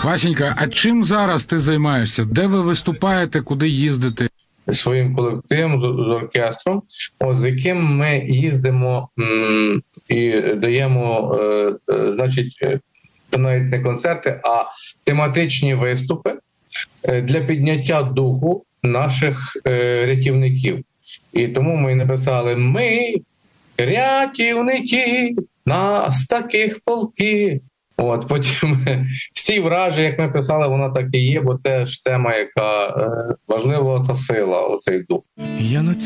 Васенька, а чим зараз ти займаєшся? Де ви виступаєте, куди їздите? Своїм колективом, з оркестром, з яким ми їздимо і даємо, навіть не концерти, а тематичні виступи для підняття духу наших рятівників. І тому ми написали: ми, рятівники, нас таких полки. Потім всі вражі, як ми писали, воно так і є, бо це ж тема, яка важлива, та сила, оцей дух.